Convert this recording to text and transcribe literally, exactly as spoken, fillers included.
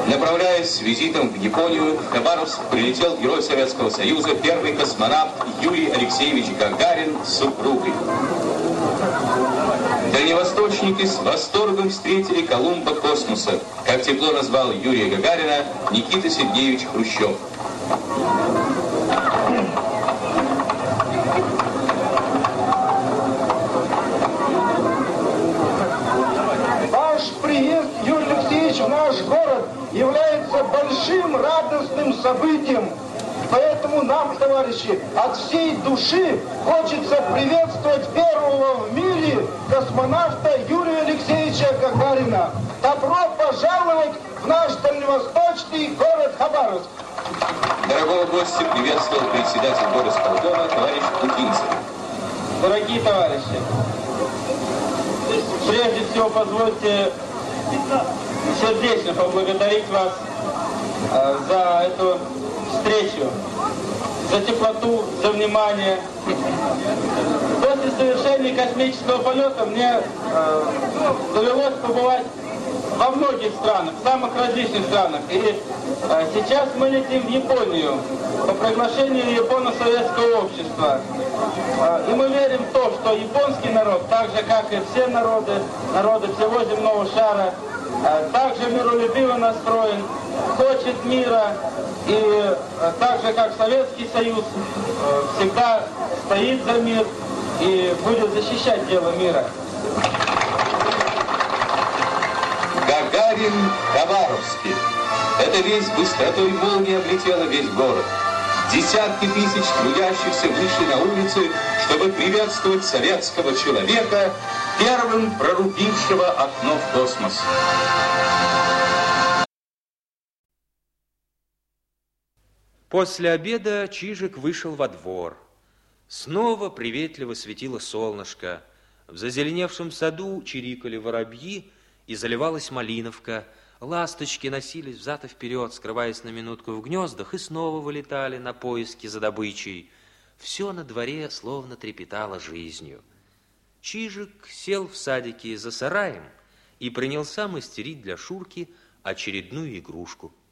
Направляясь с визитом в Японию, в Хабаровск прилетел герой Советского Союза, первый космонавт Юрий Алексеевич Гагарин с супругой. Дальневосточники с восторгом встретили Колумба космоса, как тепло назвал Юрия Гагарина Никита Сергеевич Хрущев. Ваш приезд, Юрий Алексеевич, в наш город является большим радостным событием. Поэтому нам, товарищи, от всей души хочется приветствовать первого в мире космонавта Юрия Алексеевича Гагарина. Добро пожаловать в наш дальневосточный город Хабаровск. Дорогого гостя приветствовал председатель горосполкома товарищ Путинцев. Дорогие товарищи, прежде всего позвольте сердечно поблагодарить вас э, за эту встречу, за теплоту, за внимание. После совершения космического полета мне э, довелось побывать во многих странах, в самых различных странах. И э, сейчас мы летим в Японию по приглашению Японо-Советского общества. Э, и мы верим в то, что японский народ, так же как и все народы, народы всего земного шара, э, также миролюбиво настроен, хочет мира. И э, так же, как Советский Союз, э, всегда стоит за мир и будет защищать дело мира. Гагарин Хабаровский. Эта весть быстротой молнии облетела весь город. Десятки тысяч трудящихся вышли на улицы, чтобы приветствовать советского человека, первым прорубившего окно в космос. После обеда Чижик вышел во двор. Снова приветливо светило солнышко. В зазеленевшем саду чирикали воробьи и заливалась малиновка. Ласточки носились взад и вперед, скрываясь на минутку в гнездах, и снова вылетали на поиски за добычей. Все на дворе словно трепетало жизнью. Чижик сел в садике за сараем и принялся мастерить для Шурки очередную игрушку.